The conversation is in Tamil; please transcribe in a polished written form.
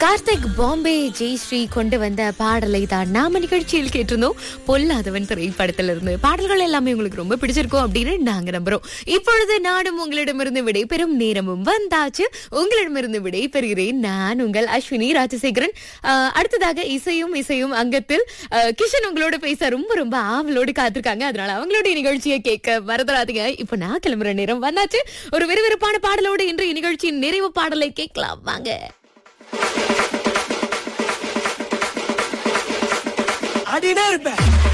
கார்த்திக் பாம்பே ஜெயஸ்ரீ கொண்டு வந்த பாடலை தான் நாம நிகழ்ச்சியில் கேட்டிருந்தோம். பொல்லாதவன் திரைப்படத்திலிருந்து பாடல்கள் எல்லாமே உங்களுக்கு ரொம்ப பிடிச்சிருக்கும் அப்படின்னு நாங்க நம்புறோம். இப்பொழுது நானும் உங்களிடமிருந்து விடைபெறும் நேரமும் வந்தாச்சு. உங்களிடமிருந்து விடைபெறுகிறேன் நான் உங்கள் அஸ்வினி ராஜசேகரன். அடுத்ததாக இசையும் அங்கத்தில் கிஷன் உங்களோட பேச ரொம்ப ரொம்ப ஆவலோடு காத்திருக்காங்க. அதனால அவங்களுடைய நிகழ்ச்சியை கேட்க மறந்துடாதீங்க. இப்ப நான் கிளம்புற நேரம் வந்தாச்சு. ஒரு விறுவிறுப்பான பாடலோடு இன்றைய நிகழ்ச்சியின் நிறைவு பாடலை கேட்கலாம் வாங்க. அடினே இருப்பேன்.